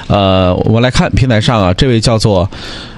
我们来看平台上啊，这位叫做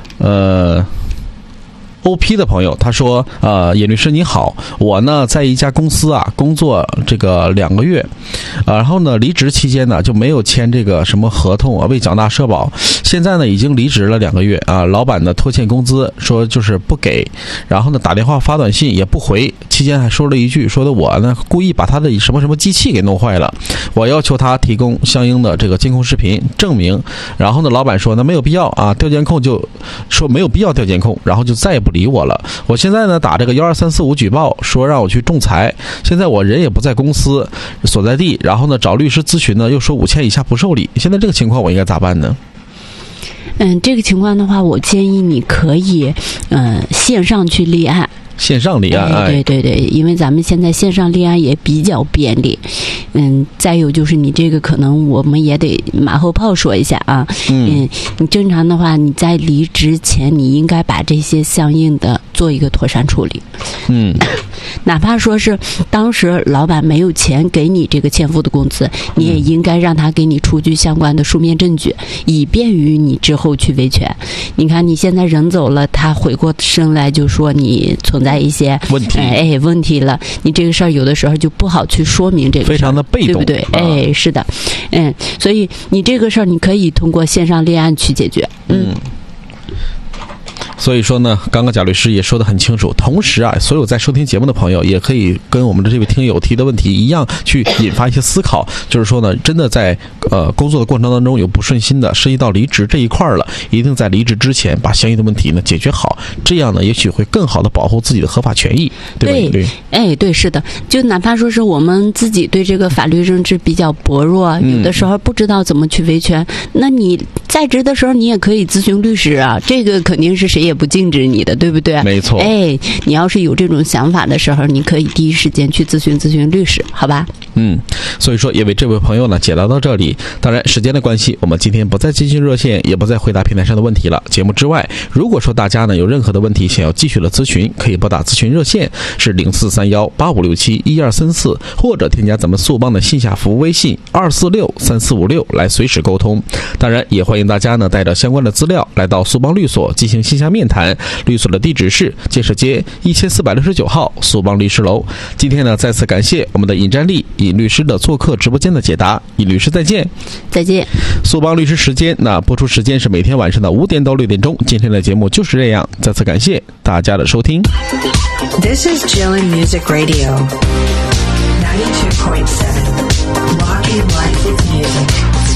OP 的朋友，他说尹律师你好，我呢在一家公司啊工作这个2个月，然后呢离职期间呢就没有签这个什么合同啊，未缴纳社保，现在呢已经离职了2个月啊，老板呢拖欠工资，说就是不给，然后呢打电话发短信也不回，期间还说了一句，说的我呢故意把他的什么什么机器给弄坏了，我要求他提供相应的这个监控视频证明，然后呢老板说那没有必要啊，调监控，就说没有必要调监控，然后就再也不理我了。我现在呢打这个12345举报，说让我去仲裁，现在我人也不在公司所在地，然后呢找律师咨询呢又说5000以下不受理，现在这个情况我应该咋办呢？ 这个情况的话，我建议你可以线上去立案。 线上立案， 对，因为咱们现在线上立案也比较便利。再有就是你这个可能我们也得马后炮说一下啊。你正常的话，你在离职前你应该把这些相应的做一个妥善处理。哪怕说是当时老板没有钱给你这个欠付的工资，你也应该让他给你出具相关的书面证据，以便于你之后去维权。你看你现在人走了，他回过身来就说你存在一些问题了，你这个事儿有的时候就不好去说明这个事儿， 非常的被动， 对不对？是的，所以你这个事儿你可以通过线上立案去解决。 所以说呢，刚刚贾律师也说得很清楚，同时啊，所有在收听节目的朋友也可以跟我们的这位听友提的问题一样，去引发一些思考，就是说呢，真的在工作的过程当中有不顺心的，涉及到离职这一块了，一定在离职之前把相应的问题呢解决好，这样呢也许会更好的保护自己的合法权益，对不对？ 对，是的，就哪怕说是我们自己对这个法律认知比较薄弱，有的时候不知道怎么去维权，那你在职的时候你也可以咨询律师啊，这个肯定是谁也不禁止你的，对不对？ 没错。 你要是有这种想法的时候，你可以第一时间去咨询律师，好吧？ 所以说也为这位朋友呢解答到这里。当然时间的关系，我们今天不再接听热线，也不再回答平台上的问题了。节目之外，如果说大家呢有任何的问题想要继续的咨询，可以拨打咨询热线是043185671234，或者添加咱们速帮的线下服务微信2463456来随时沟通。当然也欢迎大家呢带着相关的资料来到速帮律所进行线下面谈，律所的地址是建设街1469号速帮律师楼。今天呢再次感谢我们的尹占利尹律师的做客直播间的解答，尹律师再见。 再见。 速帮律师时间，那播出时间是每天晚上的5点到6点钟。今天的节目就是这样，再次感谢大家的收听。 This is Jillian Music Radio 92.7 Rocking Life with Music。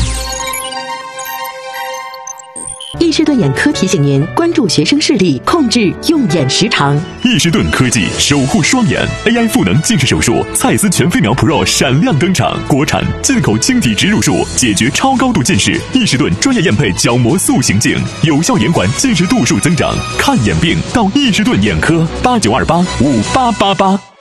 易士顿眼科提醒您关注学生视力，控制用眼时长。 易士顿科技守护双眼 AI 赋能近视手术，蔡司全飞秒 Pro 闪亮登场，国产进口晶体植入术，解决超高度近视。易士顿专业验配角膜塑形镜，有效延缓近视度数增长。看眼病到易士顿眼科，89285888。